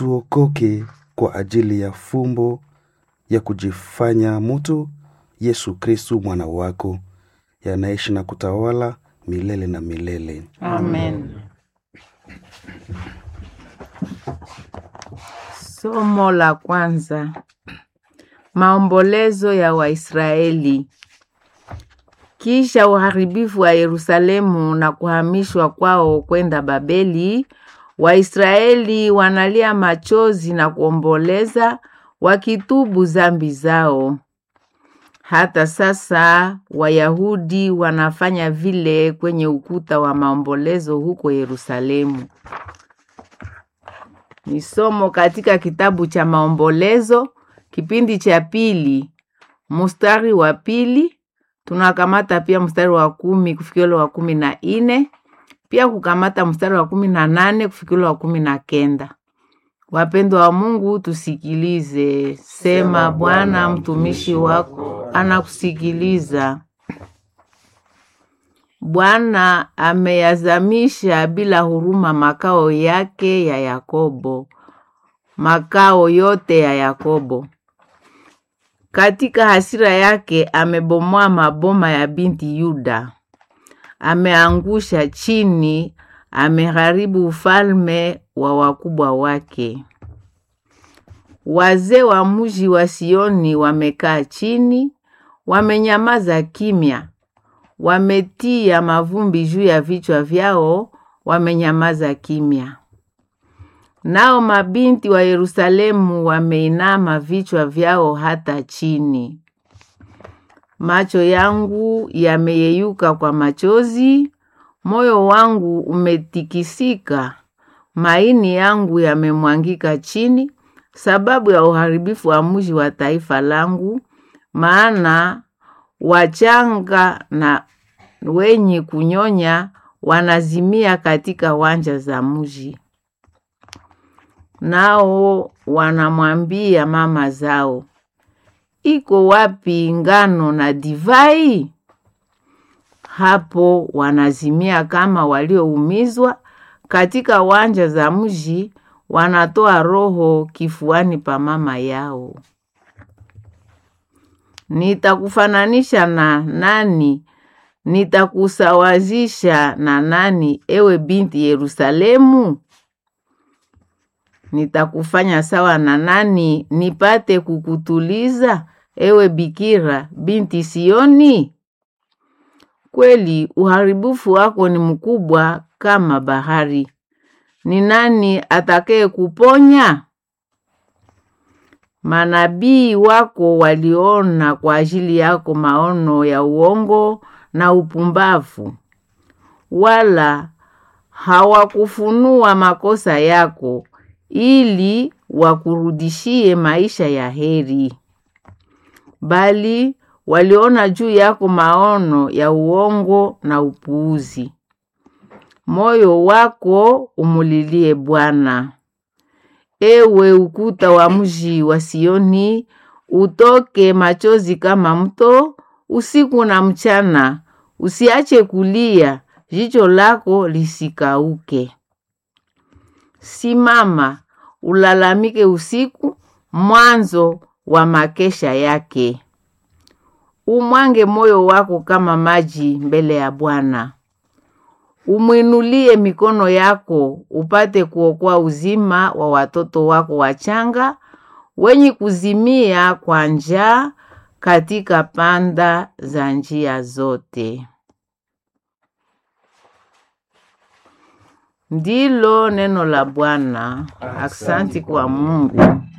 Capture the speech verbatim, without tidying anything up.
tuokoke kwa ajili ya fumbo ya kujifanya mtu Yesu Kristu mwana wako, yanaishi na kutawala milele na milele. Amen. Somo la kwanza. Maombolezo ya Waisraeli. Kisha uharibifu wa Yerusalemu na kuhamishwa kwao kwenda Babeli, Waisraeli wanalia machozi na kuomboleza wakitubu zambi zao. Hata sasa Wayahudi wanafanya vile kwenye ukuta wa maombolezo huko Yerusalemu. Ni somo katika kitabu cha Maombolezo, kipindi cha pili, mstari wa pili, tunakamata pia mstari wa kumi kufikilo wa kumi na ine, pia kukamata mstari wa kumi na nane kufikilo wa kumi na kenda. Wapendwa wa Mungu, tusikilize. Sema Bwana, mtumishi wako anakusikiliza. Bwana ameyazamisha bila huruma makao yake ya Yakobo, makao yote ya Yakobo. Katika hasira yake amebomoa maboma ya binti Yuda. Ameangusha chini, ameharibu ufalme wa wakubwa wake. Wazee wa mji wa Sioni wamekaa chini, wamenyamaza kimya. Wametia mavumbi juu ya vichwa vyao, wamenyamaza kimya. Nao mabinti wa Yerusalemu wameinama vichwa vyao hata chini. Macho yangu yameyeyuka kwa machozi, moyo wangu umetikisika, maini yangu yamemwangika chini, sababu ya uharibifu wa mji wa taifa langu, maana wachanga na wenye kunyonya wanazimia katika wanja za mji. Nao wanamwambia mama zao, iko wapi ngano na divai? Hapo wanazimia kama walioumizwa katika wanja za mji, wanatoa roho kifuani pa mama yao. Nitakufananisha na nani? Nitakusawazisha na nani, ewe binti Yerusalemu? Nitakufanya sawa na nani nipate kukutuliza, ewe bikira binti Sioni? Kweli uharibifu wako ni mkubwa kama bahari. Ni nani atakaye kuponya? Manabii wako waliona kwa ajili yako maono ya uongo na upumbavu, wala hawakufunua makosa yako ili wakurudishie maisha ya heri. Bali waliona juu yako maono ya uongo na upuuzi. Moyo wako umulilie Bwana. Ewe ukuta wa mji wa Sioni, utoke machozi kama mto usiku na mchana, usiache kulia, jicho lako lisikauke. Simama, ulalamike usiku, mwanzo wa makesha yake. Umwange moyo wako kama maji mbele ya Bwana. Umwinulie mikono yako upate kuokoa uzima wa watoto wako wachanga, wenye kuzimia kwa njaa katika panda za njia zote. Ndilo neno la Bwana. Asante kwa Mungu.